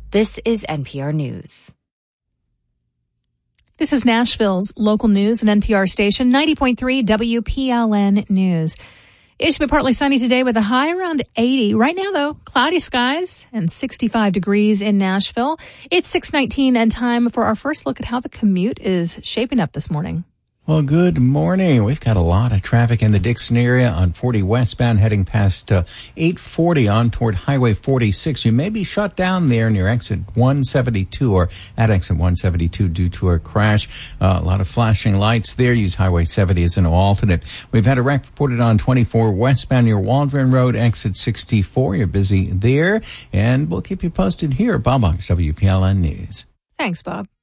This is NPR News. This is Nashville's local news and NPR station, 90.3 WPLN News. It should be partly sunny today with a high around 80. Right now, though, cloudy skies and 65 degrees in Nashville. It's 6:19 and time for our first look at how the commute is shaping up this morning. Well, good morning. We've got a lot of traffic in the Dixon area on 40 westbound heading past 840 on toward Highway 46. You may be shut down there near exit 172 or at exit 172 due to a crash. A lot of flashing lights there. Use Highway 70 as an alternate. We've had a wreck reported on 24 westbound near Waldron Road, exit 64. You're busy there. And we'll keep you posted here. Bob Box, WPLN News. Thanks, Bob.